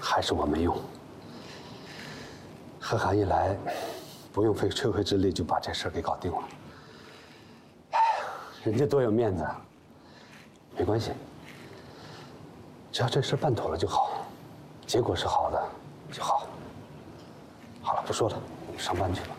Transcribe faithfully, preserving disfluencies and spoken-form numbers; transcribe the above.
还是我没用。贺涵一来，不用费吹灰之力就把这事儿给搞定了。哎，人家多有面子啊！没关系，只要这事办妥了就好，结果是好的就好。好了，不说了，上班去吧。